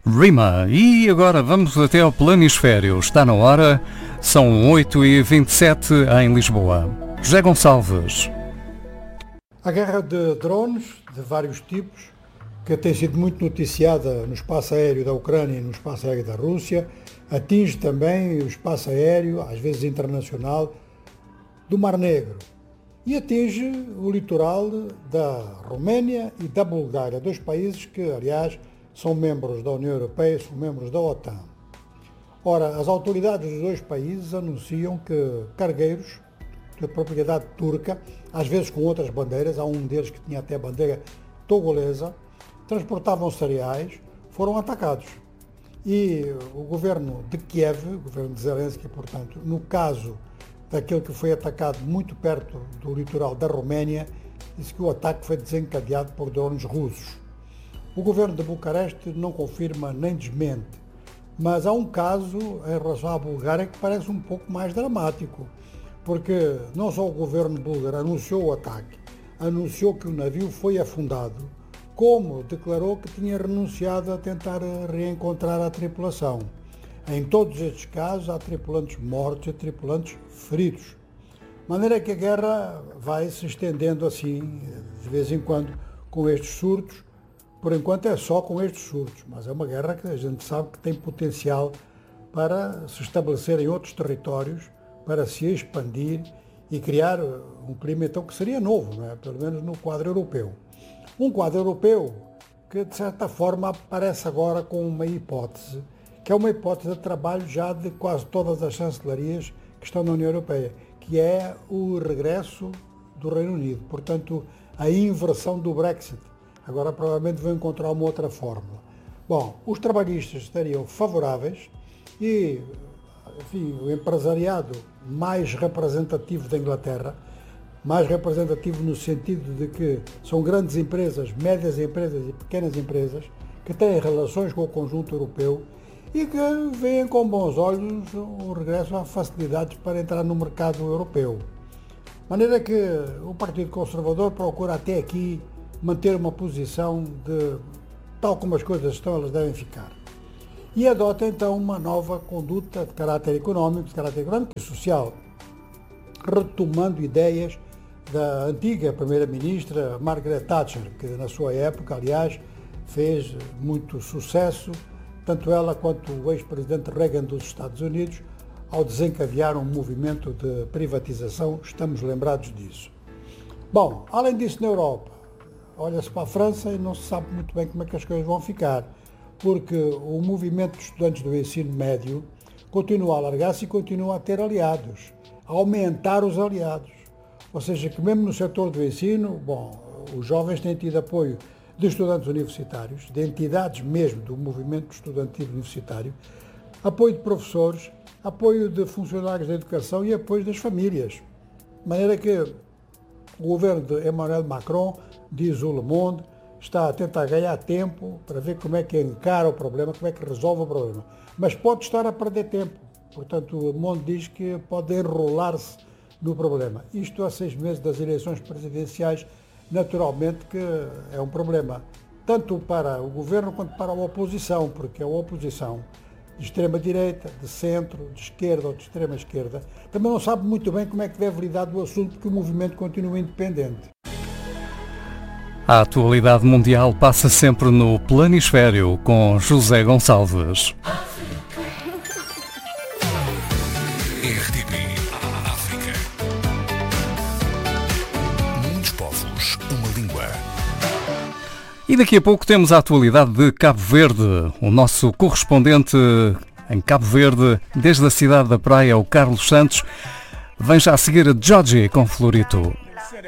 Rima. E agora vamos até ao planisfério. Está na hora, são 8h27 em Lisboa. José Gonçalves. A guerra de drones, de vários tipos, que tem sido muito noticiada no espaço aéreo da Ucrânia e no espaço aéreo da Rússia, atinge também o espaço aéreo, às vezes internacional, do Mar Negro. E atinge o litoral da Roménia e da Bulgária, dois países que, aliás, são membros da União Europeia, são membros da OTAN. Ora, as autoridades dos dois países anunciam que cargueiros de propriedade turca, às vezes com outras bandeiras, há um deles que tinha até bandeira togolesa, transportavam cereais, foram atacados. E o governo de Kiev, o governo de Zelensky, portanto, no caso daquele que foi atacado muito perto do litoral da Roménia, disse que o ataque foi desencadeado por drones russos. O governo de Bucareste não confirma nem desmente, mas há um caso em relação à Bulgária que parece um pouco mais dramático, porque não só o governo búlgaro anunciou o ataque, anunciou que o navio foi afundado, como declarou que tinha renunciado a tentar reencontrar a tripulação. Em todos estes casos há tripulantes mortos e tripulantes feridos. De maneira que a guerra vai se estendendo assim, de vez em quando, com estes surtos. Por enquanto é só com estes surtos, mas é uma guerra que a gente sabe que tem potencial para se estabelecer em outros territórios, para se expandir e criar um clima então que seria novo, não é? Pelo menos no quadro europeu. Um quadro europeu que, de certa forma, aparece agora com uma hipótese, que é uma hipótese de trabalho já de quase todas as chancelarias que estão na União Europeia, que é o regresso do Reino Unido, portanto, a inversão do Brexit. Agora, provavelmente, vão encontrar uma outra fórmula. Bom, os trabalhistas estariam favoráveis e, enfim, o empresariado mais representativo da Inglaterra, mais representativo no sentido de que são grandes empresas, médias empresas e pequenas empresas, que têm relações com o conjunto europeu e que veem com bons olhos o regresso a facilidades para entrar no mercado europeu. De maneira que o Partido Conservador procura até aqui manter uma posição de tal como as coisas estão, elas devem ficar. E adota então uma nova conduta de caráter económico e social, retomando ideias da antiga primeira-ministra Margaret Thatcher, que na sua época, aliás, fez muito sucesso, tanto ela quanto o ex-presidente Reagan dos Estados Unidos, ao desencadear um movimento de privatização, estamos lembrados disso. Bom, além disso, na Europa, olha-se para a França e não se sabe muito bem como é que as coisas vão ficar, porque o movimento de estudantes do ensino médio continua a alargar-se e continua a ter aliados, a aumentar os aliados. Ou seja, que mesmo no setor do ensino, bom, os jovens têm tido apoio de estudantes universitários, de entidades mesmo do movimento estudantil universitário, apoio de professores, apoio de funcionários da educação e apoio das famílias. De maneira que o governo de Emmanuel Macron, diz o Le Monde, está a tentar ganhar tempo para ver como é que encara o problema, como é que resolve o problema. Mas pode estar a perder tempo. Portanto, o Le Monde diz que pode enrolar-se no problema. Isto há 6 meses das eleições presidenciais, naturalmente que é um problema, tanto para o governo quanto para a oposição, porque a oposição de extrema-direita, de centro, de esquerda ou de extrema-esquerda, também não sabe muito bem como é que deve lidar do assunto, porque o movimento continua independente. A atualidade mundial passa sempre no Planisfério, com José Gonçalves. RTP África. Muitos povos, uma língua. E daqui a pouco temos a atualidade de Cabo Verde. O nosso correspondente em Cabo Verde, desde a cidade da praia, o Carlos Santos, vem já a seguir a Georgie com Florito.